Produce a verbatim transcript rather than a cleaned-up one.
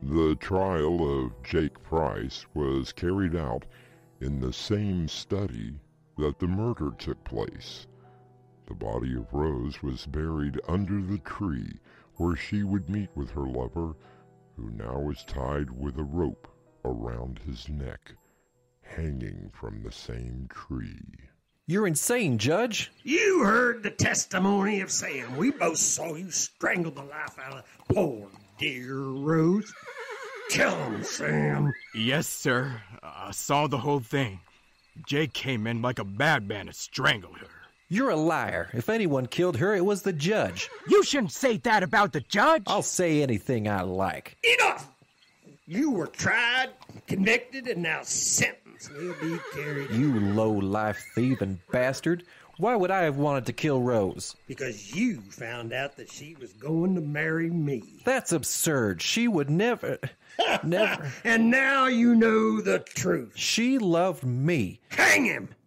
The trial of Jake Price was carried out in the same study that the murder took place. The body of Rose was buried under the tree where she would meet with her lover, who now was tied with a rope around his neck, hanging from the same tree. You're insane, Judge. You heard the testimony of Sam. We both saw you strangle the life out of poor dear Rose. Tell him, Sam. Yes, sir. I saw the whole thing. Jake came in like a bad man and strangled her. You're a liar. If anyone killed her, it was the judge. You shouldn't say that about the judge. I'll say anything I like. Enough! You were tried, convicted, and now sentenced. Will be carried. You low-life thieving bastard. Why would I have wanted to kill Rose? Because you found out that she was going to marry me. That's absurd. She would never... never... And now you know the truth. She loved me. Hang him!